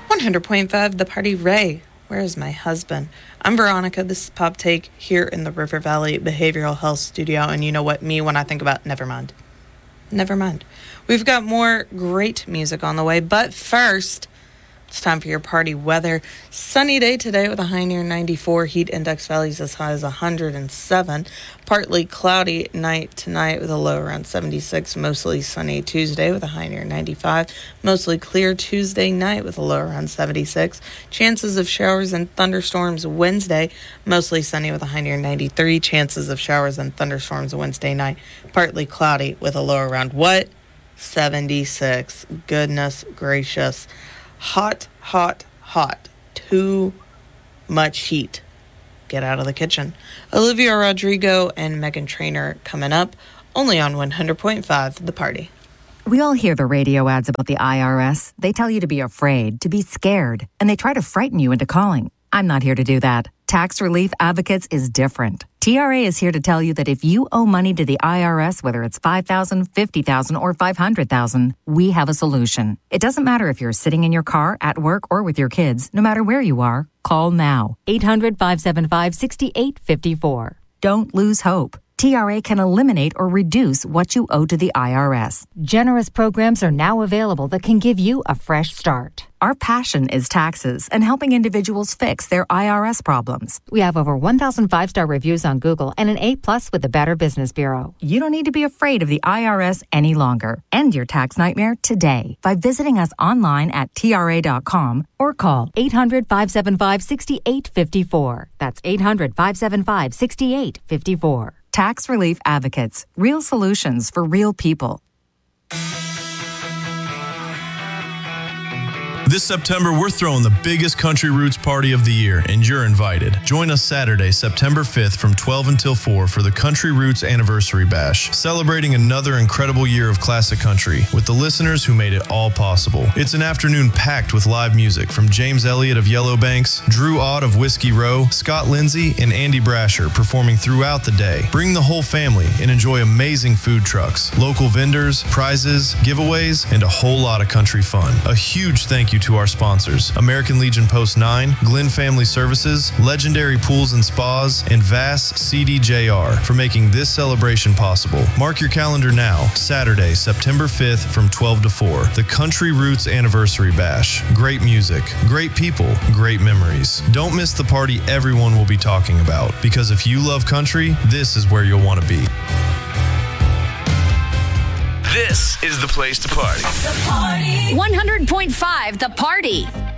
100.5 The Party. Ray, where is my husband? I'm Veronica. This is Pop Take here in the River Valley Behavioral Health Studio. And you know what? Me, when I think about never mind. We've got more great music on the way. But first, it's time for your party weather. Sunny day today with a high near 94. Heat index values as high as 107. Partly cloudy night tonight with a low around 76. Mostly sunny Tuesday with a high near 95. Mostly clear Tuesday night with a low around 76. Chances of showers and thunderstorms Wednesday. Mostly sunny with a high near 93. Chances of showers and thunderstorms Wednesday night. Partly cloudy with a low around what? 76. Goodness gracious. Hot. Too much heat. Get out of the kitchen. Olivia Rodrigo and Meghan Trainor coming up, only on 100.5 The Party. We all hear the radio ads about the IRS. They tell you to be afraid, to be scared, and they try to frighten you into calling. I'm not here to do that. Tax Relief Advocates is different. TRA is here to tell you that if you owe money to the IRS, whether it's $5,000, $50,000, or $500,000, we have a solution. It doesn't matter if you're sitting in your car, at work, or with your kids. No matter where you are, call now. 800-575-6854. Don't lose hope. TRA can eliminate or reduce what you owe to the IRS. Generous programs are now available that can give you a fresh start. Our passion is taxes and helping individuals fix their IRS problems. We have over 1,000 five-star reviews on Google and an A+ with the Better Business Bureau. You don't need to be afraid of the IRS any longer. End your tax nightmare today by visiting us online at TRA.com or call 800-575-6854. That's 800-575-6854. Tax Relief Advocates. Real solutions for real people. This September, we're throwing the biggest Country Roots party of the year, and you're invited. Join us Saturday, September 5th from 12 until 4 for the Country Roots Anniversary Bash, celebrating another incredible year of classic country with the listeners who made it all possible. It's an afternoon packed with live music from James Elliott of Yellow Banks, Drew Ott of Whiskey Row, Scott Lindsay, and Andy Brasher performing throughout the day. Bring the whole family and enjoy amazing food trucks, local vendors, prizes, giveaways, and a whole lot of country fun. A huge thank you to our sponsors, American Legion Post 9, Glenn Family Services, Legendary Pools and Spas, and Vass CDJR for making this celebration possible. Mark your calendar now, Saturday, September 5th from 12 to 4, the Country Roots Anniversary Bash. Great music, great people, great memories. Don't miss the party everyone will be talking about, because if you love country, this is where you'll want to be. This is the place to party. The Party. 100.5 The Party.